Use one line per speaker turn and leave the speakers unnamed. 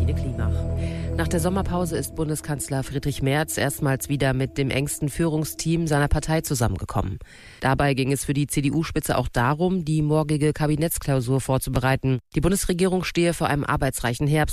Sabine Klimach. Nach der Sommerpause ist Bundeskanzler Friedrich Merz erstmals wieder mit dem engsten Führungsteam seiner Partei zusammengekommen. Dabei ging es für die CDU-Spitze auch darum, die morgige Kabinettsklausur vorzubereiten. Die Bundesregierung stehe vor einem arbeitsreichen Herbst.